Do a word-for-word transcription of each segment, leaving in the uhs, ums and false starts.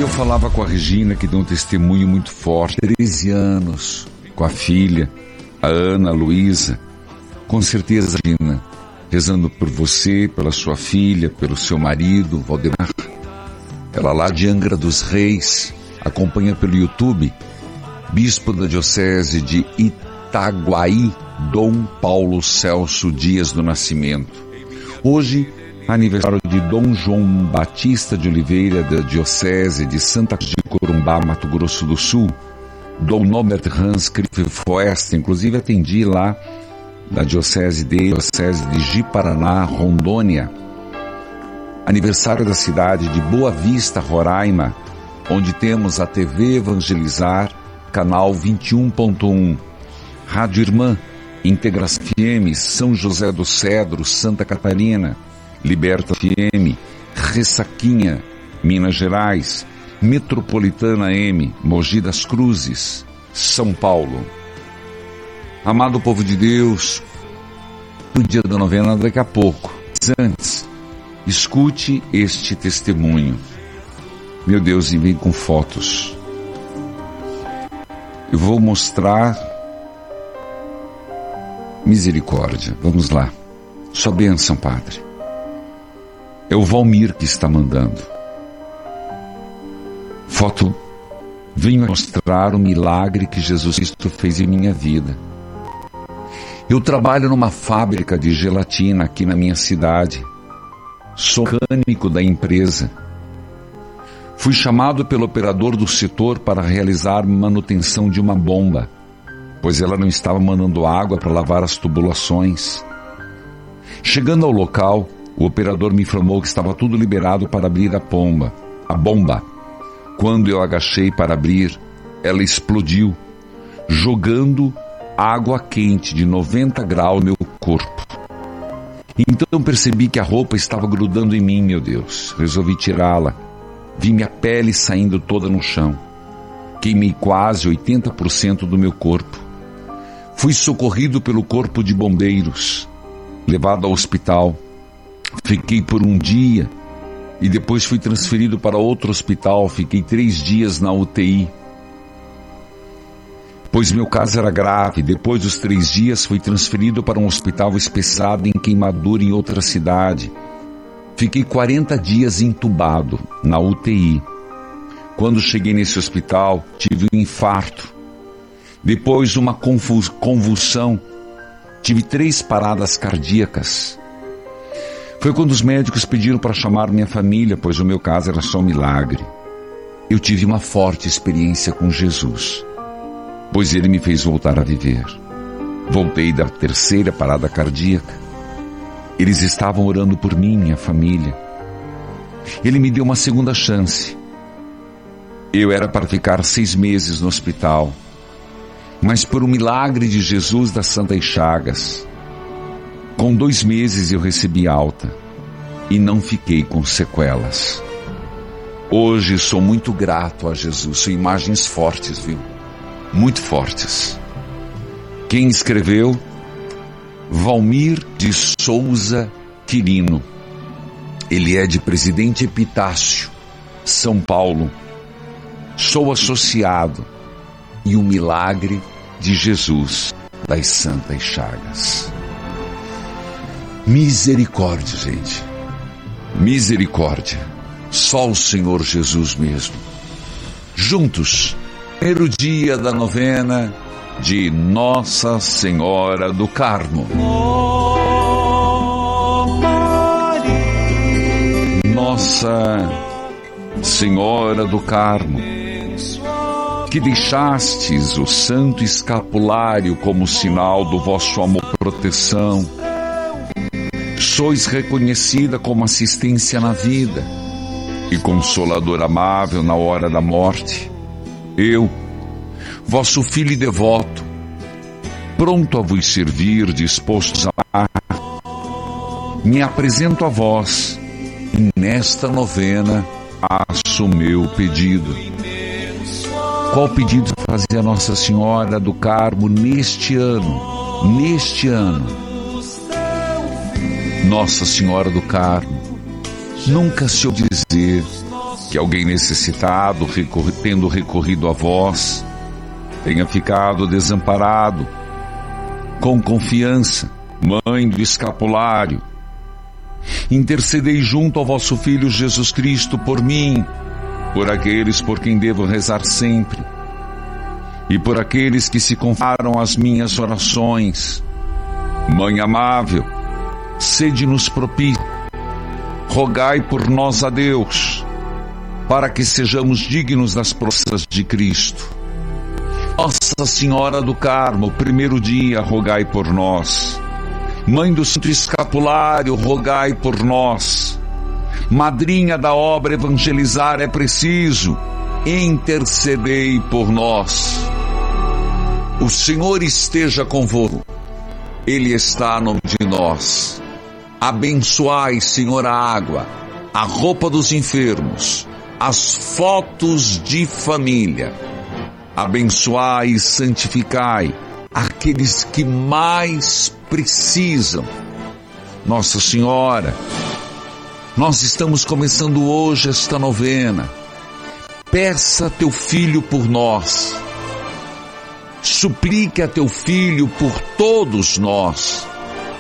eu falava com a Regina, que deu um testemunho muito forte, treze anos, com a filha, a Ana, a Luísa. Com certeza, Regina, rezando por você, pela sua filha, pelo seu marido, Valdemar. Ela lá de Angra dos Reis, acompanha pelo YouTube, bispo da diocese de Itaguaí, Dom Paulo Celso Dias do Nascimento. Hoje, aniversário de Dom João Batista de Oliveira, da diocese de Santa Cruz de Corumbá, Mato Grosso do Sul. Dom Norbert Hans Christoph Foesta, inclusive atendi lá, da diocese de, diocese de Ji-Paraná, Rondônia. Aniversário da cidade de Boa Vista, Roraima, onde temos a T V Evangelizar, canal vinte e um ponto um, Rádio Irmã, Integração F M, São José do Cedro, Santa Catarina, Liberta F M, Ressaquinha, Minas Gerais, Metropolitana M, Mogi das Cruzes, São Paulo. Amado povo de Deus, o dia da novena daqui a pouco. Mas antes, escute este testemunho. Meu Deus, e vem com fotos. Eu vou mostrar misericórdia. Vamos lá. Sua bênção, Padre. É o Valmir que está mandando. Foto. Venho mostrar o milagre que Jesus Cristo fez em minha vida. Eu trabalho numa fábrica de gelatina aqui na minha cidade. Sou mecânico da empresa. Fui chamado pelo operador do setor para realizar manutenção de uma bomba, pois ela não estava mandando água para lavar as tubulações. Chegando ao local, o operador me informou que estava tudo liberado para abrir a bomba. A bomba. Quando eu agachei para abrir, ela explodiu, jogando água quente de noventa graus no meu corpo. Então percebi que a roupa estava grudando em mim, meu Deus. Resolvi tirá-la. Vi minha pele saindo toda no chão. Queimei quase oitenta por cento do meu corpo. Fui socorrido pelo corpo de bombeiros, levado ao hospital. Fiquei por um dia e depois fui transferido para outro hospital. Fiquei três dias na U T I, pois meu caso era grave. Depois dos três dias fui transferido para um hospital especializado em queimadura em outra cidade. Fiquei quarenta dias entubado na U T I. Quando cheguei nesse hospital, tive um infarto. Depois uma convulsão. Tive três paradas cardíacas. Foi quando os médicos pediram para chamar minha família, pois o meu caso era só um milagre. Eu tive uma forte experiência com Jesus, pois ele me fez voltar a viver. Voltei da terceira parada cardíaca. Eles estavam orando por mim e minha família. Ele me deu uma segunda chance. Eu era para ficar seis meses no hospital, mas por um milagre de Jesus das Santas Chagas, com dois meses eu recebi alta e não fiquei com sequelas. Hoje sou muito grato a Jesus. São imagens fortes, viu? Muito fortes. Quem escreveu? Valmir de Souza Quirino. Ele é de Presidente Epitácio, São Paulo. Sou associado e o milagre de Jesus das Santas Chagas. Misericórdia, gente. Misericórdia. Só o Senhor Jesus mesmo. Juntos, primeiro dia da novena de Nossa Senhora do Carmo. Nossa Senhora do Carmo, que deixastes o santo escapulário como sinal do vosso amor e proteção, sois reconhecida como assistência na vida e consolador amável na hora da morte. Eu, vosso filho e devoto, pronto a vos servir, disposto a amar, me apresento a vós e nesta novena faço o meu pedido. Qual pedido fazia Nossa Senhora do Carmo neste ano? Neste ano, Nossa Senhora do Carmo, Nunca se ouviu dizer que alguém necessitado, recorri, tendo recorrido a vós, tenha ficado desamparado. Com confiança, Mãe do escapulário, intercedei junto ao vosso Filho Jesus Cristo por mim, por aqueles por quem devo rezar sempre, e por aqueles que se confiaram às minhas orações. Mãe amável, sede-nos propícia, rogai por nós a Deus, para que sejamos dignos das promessas de Cristo. Nossa Senhora do Carmo, primeiro dia, rogai por nós. Mãe do Santo Escapulário, rogai por nós. Madrinha da obra Evangelizar é Preciso, intercedei por nós. O Senhor esteja convosco, Ele está no meio de nós. Abençoai, Senhor, a água, a roupa dos enfermos, as fotos de família. Abençoai e santificai aqueles que mais precisam. Nossa Senhora, nós estamos começando hoje esta novena. Peça a teu Filho por nós. Suplique a teu Filho por todos nós.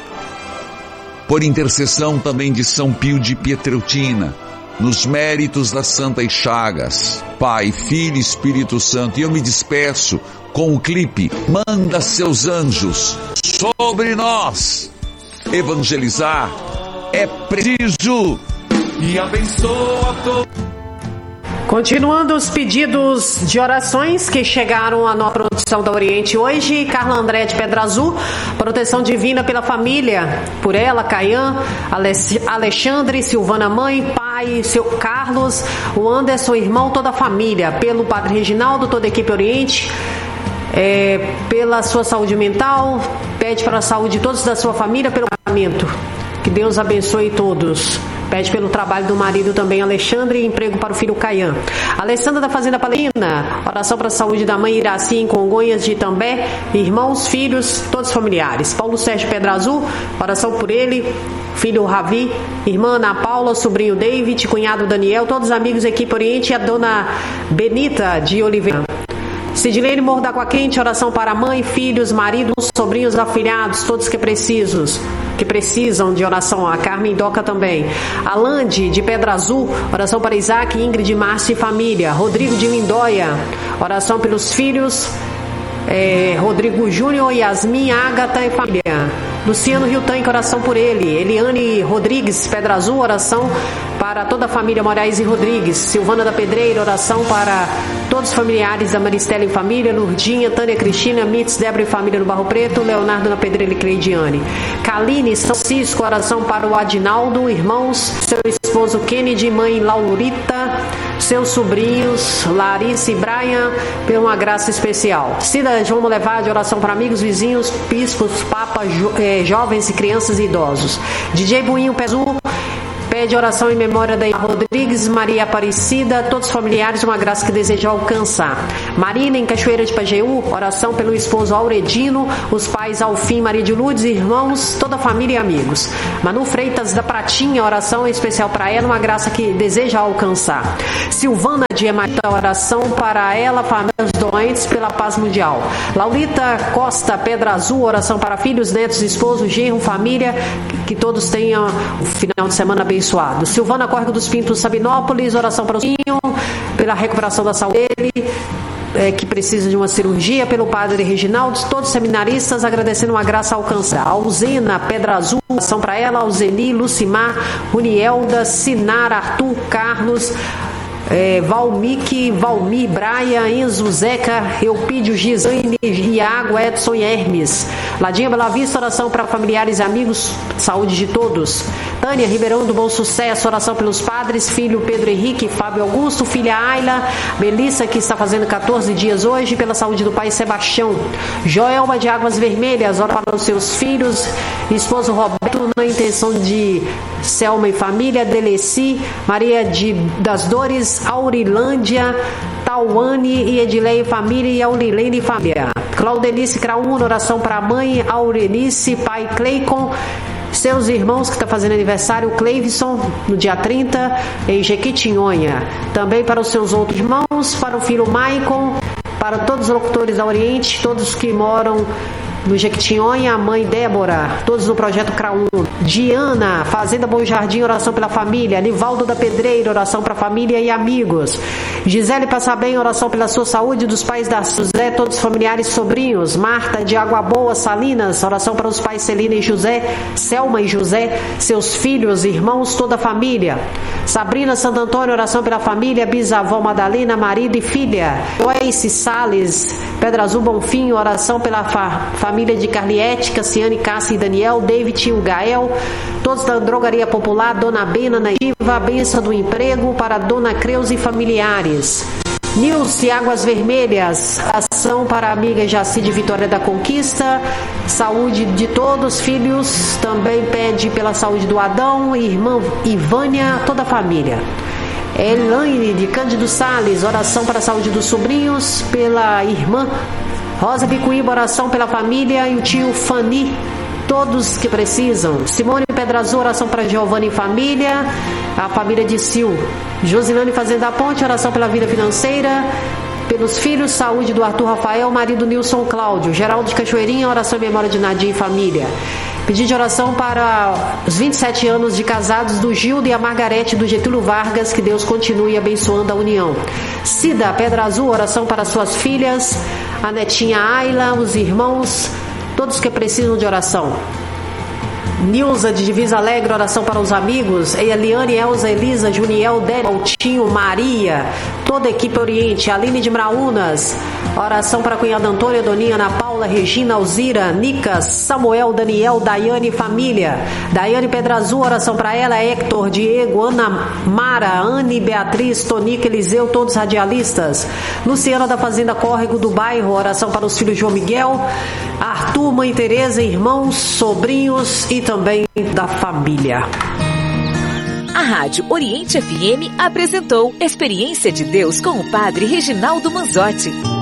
Por intercessão também de São Pio de Pietreutina, nos méritos das Santas Chagas, Pai, Filho e Espírito Santo. E eu me despeço com o clipe Manda Seus Anjos sobre nós. Evangelizar é preciso. E abençoa todos. Continuando os pedidos de orações que chegaram à nossa produção da Oriente hoje, Carla André de Pedra Azul, proteção divina pela família, por ela, Caian, Alexandre, Silvana mãe, pai, seu Carlos, o Anderson, irmão, toda a família, pelo Padre Reginaldo, toda a equipe Oriente, é, pela sua saúde mental, pede para a saúde de todos da sua família, pelo casamento. Que Deus abençoe todos. Pede pelo trabalho do marido também, Alexandre, e emprego para o filho Caian. Alessandra da Fazenda Palestina, oração para a saúde da mãe Iraci em Congonhas de Itambé, irmãos, filhos, todos familiares. Paulo Sérgio Pedra Azul, oração por ele, filho Ravi, irmã Ana Paula, sobrinho David, cunhado Daniel, todos os amigos da equipe Oriente e a dona Benita de Oliveira. Sidilene Morro da Água Quente, oração para a mãe, filhos, maridos, sobrinhos, afilhados, todos que precisos, que precisam de oração. A Carmen Doca também. Alande de Pedra Azul, oração para Isaac, Ingrid, Márcia e família. Rodrigo de Lindóia, oração pelos filhos, é, Rodrigo Júnior, Yasmin, Ágata e família. Luciano Rio Tanque, oração por ele. Eliane Rodrigues, Pedra Azul, oração para toda a família Moraes e Rodrigues. Silvana da Pedreira, oração para todos os familiares da Maristela e família. Lurdinha, Tânia Cristina, Mitz, Débora e família no Barro Preto. Leonardo na Pedreira e Cleidiane. Kaline, São Cisco, oração para o Adinaldo, irmãos, seu esposo Kennedy, mãe Laurita, seus sobrinhos Larissa e Brian, por uma graça especial. Cida João Molevade, oração para amigos, vizinhos, bispos, papas, jo, eh, jovens e crianças e idosos. D J Buinho Pezu pede oração em memória da Rodrigues, Maria Aparecida, todos os familiares, uma graça que deseja alcançar. Marina, em Cachoeira de Pajeú, oração pelo esposo Auredino, os pais Alfim, Maria de Lourdes, irmãos, toda a família e amigos. Manu Freitas da Pratinha, oração especial para ela, uma graça que deseja alcançar. Silvana de Emaita, oração para ela, famílias doentes, pela paz mundial. Laurita Costa, Pedra Azul, oração para filhos, netos, esposo, genro, família, que todos tenham um final de semana abençoado. Silvana Córrego dos Pintos, Sabinópolis, oração para o Zinho, pela recuperação da saúde dele, é, que precisa de uma cirurgia, pelo Padre Reginaldo, todos os seminaristas, agradecendo uma graça alcançada. Alzena, Pedra Azul, oração para ela, Alzeli, Lucimar, Unielda, Sinar, Arthur, Carlos, É, Valmique, Valmir, Braia, Enzo, Zeca, Eupídio, Gisane, Iago, Edson e Hermes. Ladinha Bela Vista, oração para familiares e amigos, saúde de todos. Tânia Ribeirão do Bom Sucesso, oração pelos padres, filho Pedro Henrique, Fábio Augusto, filha Ayla, Melissa, que está fazendo catorze dias hoje, pela saúde do pai Sebastião. Joelma de Águas Vermelhas, ora para os seus filhos, esposo Roberto, na intenção de Selma e família, Deleci, Maria de, das Dores, Aurilândia, Tauane e Edilei e família e Aurilene e família. Claudelice Craúna, oração para a mãe Aurelice, pai Cleicon, Seus irmãos que estão fazendo aniversário, o Cleivson, no dia trinta, em Jequitinhonha. Também para os seus outros irmãos, para o filho Maicon, para todos os locutores da Oriente, todos que moram no Jequitinhonha, a mãe Débora, todos no Projeto C R A um. Diana, Fazenda Bom Jardim, oração pela família. Nivaldo da Pedreira, oração para a família e amigos. Gisele Passa Bem, oração pela sua saúde, dos pais da José, todos os familiares e sobrinhos. Marta de Água Boa, Salinas, oração para os pais Celina e José, Selma e José, seus filhos, irmãos, toda a família. Sabrina Santo Antônio, oração pela família, bisavó Madalena, marido e filha. Joyce Salles, Pedra Azul Bonfim, oração pela fa- família de Carliette, Cassiane, Cássia e Daniel, David e o Gael, todos da Drogaria Popular, Dona Bena, Naiva, a benção do emprego para Dona Creus e familiares. Nilce Águas Vermelhas, ação para a amiga Jaci de Vitória da Conquista, saúde de todos, filhos, também pede pela saúde do Adão, irmã Ivânia, toda a família. Elaine de Cândido Salles, oração para a saúde dos sobrinhos, pela irmã Rosa Bicuíba, oração pela família e o tio Fani, todos que precisam. Simone Pedra Azul, oração para Giovanni e família, a família de Sil. Josilane Fazenda Ponte, oração pela vida financeira, pelos filhos, saúde do Arthur Rafael, marido Nilson Cláudio. Geraldo de Cachoeirinha, oração em memória de Nadir e família. Pedido de oração para os vinte e sete anos de casados do Gildo e a Margarete do Getúlio Vargas, que Deus continue abençoando a união. Cida Pedra Azul, oração para suas filhas, a netinha Ayla, os irmãos, todos que precisam de oração. Nilza de Divisa Alegre, oração para os amigos. Eliane, Elza, Elisa, Juniel, Délio, Altinho, Maria, toda a equipe Oriente. Aline de Mraunas, oração para a cunhada Antônia, Doninha, Ana Paula, Regina, Alzira, Nica, Samuel, Daniel, Daiane, família. Daiane Pedra Azul, oração para ela, Hector, Diego, Ana Mara, Anne, Beatriz, Tonica, Eliseu, todos radialistas. Luciana da Fazenda Córrego do Bairro, oração para os filhos João Miguel, Arthur, Mãe Tereza, irmãos, sobrinhos e também da família. A Rádio Oriente F M apresentou Experiência de Deus com o Padre Reginaldo Manzotti.